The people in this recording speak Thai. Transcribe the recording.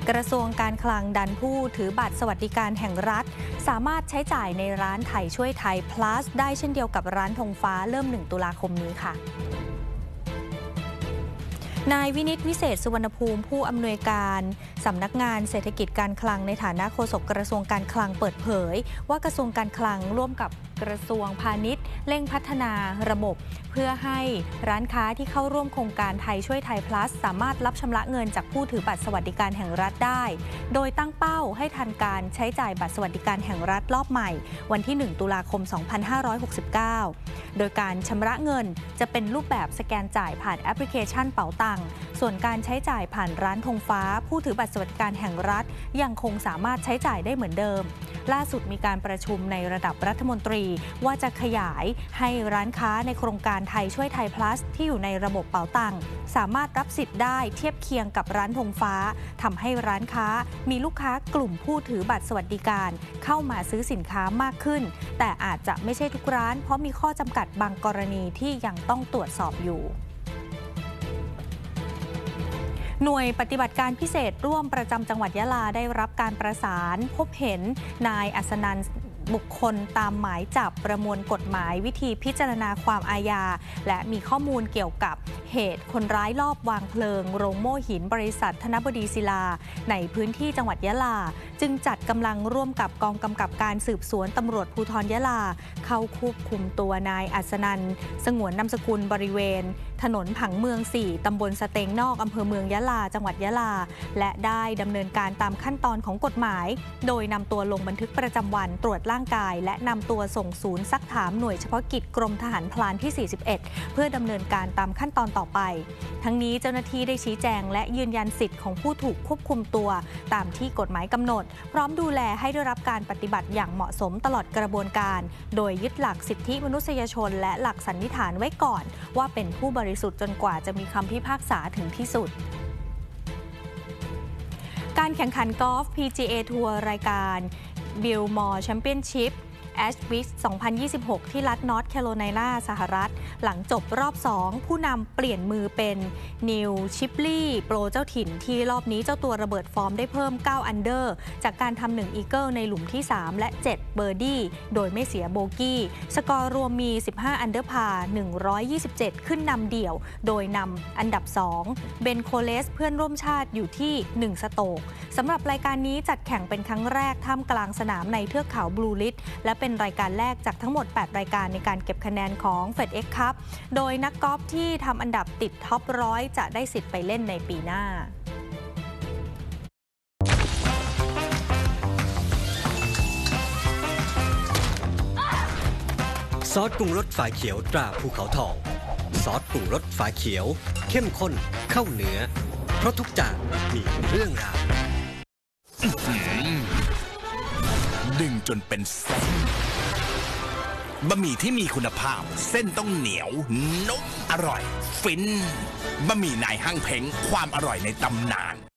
กระทรวงการคลังดันผู้ถือบัตรสวัสดิการแห่งรัฐสามารถใช้จ่ายในร้านไทยช่วยไทย plus ได้เช่นเดียวกับร้านธงฟ้าเริ่ม 1 ตุลาคมนี้ค่ะนายวินิตวิเศษสุวรรณภูมิผู้อำนวยการสำนักงานเศรษฐกิจการคลังในฐานะโฆษกกระทรวงการคลังเปิดเผยว่ากระทรวงการคลังร่วมกับกระทรวงพาณิชย์เร่งพัฒนาระบบเพื่อให้ร้านค้าที่เข้าร่วมโครงการไทยช่วยไทย plus สามารถรับชำระเงินจากผู้ถือบัตรสวัสดิการแห่งรัฐได้โดยตั้งเป้าให้ทันการใช้จ่ายบัตรสวัสดิการแห่งรัฐรอบใหม่วันที่ 1 ตุลาคม 2569 โดยการชำระเงินจะเป็นรูปแบบสแกนจ่ายผ่านแอปพลิเคชันเป๋าตังค์ส่วนการใช้จ่ายผ่านร้านธงฟ้าผู้ถือบัตรสวัสดิการแห่งรัฐยังคงสามารถใช้จ่ายได้เหมือนเดิมล่าสุดมีการประชุมในระดับรัฐมนตรีว่าจะขยายให้ร้านค้าในโครงการไทยช่วยไทย plus ที่อยู่ในระบบเป๋าตังค์สามารถรับสิทธิ์ได้เทียบเคียงกับร้านธงฟ้าทำให้ร้านค้ามีลูกค้ากลุ่มผู้ถือบัตรสวัสดิการเข้ามาซื้อสินค้ามากขึ้นแต่อาจจะไม่ใช่ทุกร้านเพราะมีข้อจำกัดบางกรณีที่ยังต้องตรวจสอบอยู่หน่วยปฏิบัติการพิเศษร่วมประจำจังหวัดยะลาได้รับการประสานพบเห็นนายอัศนันท์บุคคลตามหมายจับประมวลกฎหมายวิธีพิจารณาความอาญาและมีข้อมูลเกี่ยวกับเหตุคนร้ายลอบวางเพลิงโรงโม่หินบริษัทธนบดีศิลาในพื้นที่จังหวัดยะลาจึงจัดกำลังร่วมกับกองกำกับการสืบสวนตำรวจภูธรยะลาเข้าควบคุมตัวนายอัศนันท์สงวนนามสกุลบริเวณถนนผังเมือง 4 ตำบลสเตงนอกอำเภอเมืองยะลาจังหวัดยะลาและได้ดำเนินการตามขั้นตอนของกฎหมายโดยนำตัวลงบันทึกประจำวันตรวจร่างกายและนำตัวส่งศูนย์ซักถามหน่วยเฉพาะกิจกรมทหารพลานที่ 41 เพื่อดำเนินการตามขั้นตอนต่อไปทั้งนี้เจ้าหน้าที่ได้ชี้แจงและยืนยันสิทธิ์ของผู้ถูกควบคุมตัวตามที่กฎหมายกำหนดพร้อมดูแลให้ได้รับการปฏิบัติอย่างเหมาะสมตลอดกระบวนการโดยยึดหลักสิทธิมนุษยชนและหลักสันนิษฐานไว้ก่อนว่าเป็นผู้บริสุทธิ์จนกว่าจะมีคำพิพากษาถึงที่สุดการแข่งขันกอล์ฟ PGA ทัวร์รายการ Biltmore Championshipแอชวิช 2026 ที่รัฐนอร์ทแคโรไลนาสหรัฐหลังจบรอบ 2 ผู้นำเปลี่ยนมือเป็นนิวชิปลี่โปรเจ้าถิ่นที่รอบนี้เจ้าตัวระเบิดฟอร์มได้เพิ่ม 9 อันเดอร์จากการทำ1อีเกิลในหลุมที่ 3 และ 7 เบอร์ดี้โดยไม่เสียโบกี้สกอร์รวมมี 15 อันเดอร์พาร์ 127 ขึ้นนำเดี่ยวโดยนำอันดับ 2 เบนโคเลสเพื่อนร่วมชาติอยู่ที่ 1 สโตรกสำหรับรายการนี้จัดแข่งเป็นครั้งแรกท่ามกลางสนามในเทือกเขาบลูลิสและเป็นรายการแรกจากทั้งหมด 8 รายการในการเก็บคะแนนของ FedEx Cup โดยนักกอล์ฟที่ทำอันดับติดท็อป 100 จะได้สิทธิ์ไปเล่นในปีหน้าซอสปรุงรสฝาเขียวตราภูเขาทองซอสปรุงรสฝาเขียวเข้มข้นเข้าเนื้อเพราะทุกจานมีเรื่องราวดึงจนเป็นเส้นบะหมี่ที่มีคุณภาพเส้นต้องเหนียวนุ่มอร่อยฟินบะหมี่นายห้างเพ้งความอร่อยในตำนาน